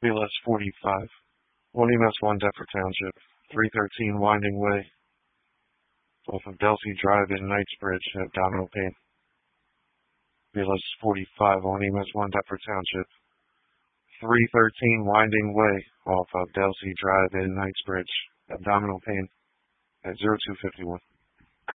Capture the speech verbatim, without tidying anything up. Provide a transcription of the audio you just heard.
B L S forty-five, one E M S one Deptford Township, three thirteen Winding Way, off of Delsey Drive in Knightsbridge, abdominal pain. B L S forty-five, one E M S one Deptford Township, three thirteen Winding Way, off of Delsey Drive in Knightsbridge, abdominal pain, at zero two five one.